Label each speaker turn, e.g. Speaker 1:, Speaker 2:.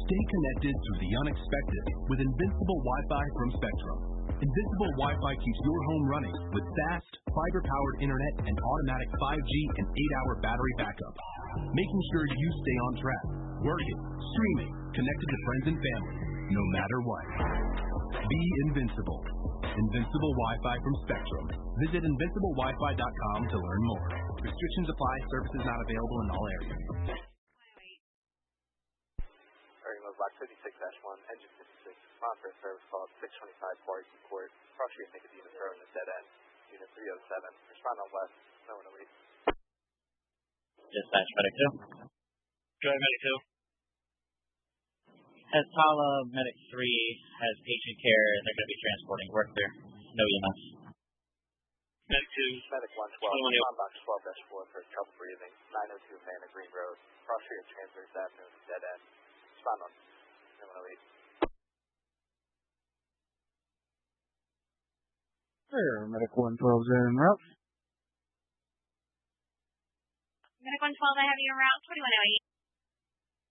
Speaker 1: Stay connected through the unexpected with Invincible Wi-Fi from Spectrum. Invincible Wi-Fi keeps your home running with fast, fiber-powered internet and automatic 5G and 8-hour battery backup, making sure you stay on track, working, streaming, connected to friends and family, no matter what. Be invincible. Invincible Wi-Fi from Spectrum. Visit invinciblewifi.com to learn more. Restrictions apply. Services not available in all areas.
Speaker 2: Block 56-1, engine 56, on for a service call 625 Quarry Court, cross street Nicodemus Road in the dead end, unit 307, respond on west, no one to leave.
Speaker 3: Dispatch, Medic 2.
Speaker 4: Drive Medic 2.
Speaker 3: Tala, Medic 3 has patient care, and they're going to be transporting work there. No EMS.
Speaker 4: Medic 2.
Speaker 2: Medic 112, on box 12-4 for trouble breathing, 902 Vanna Green Road, cross street of Transverse Avenue, dead end, respond on.
Speaker 5: Sure, Medic 112's en route.
Speaker 6: Medic 112, I have you en route, 2108.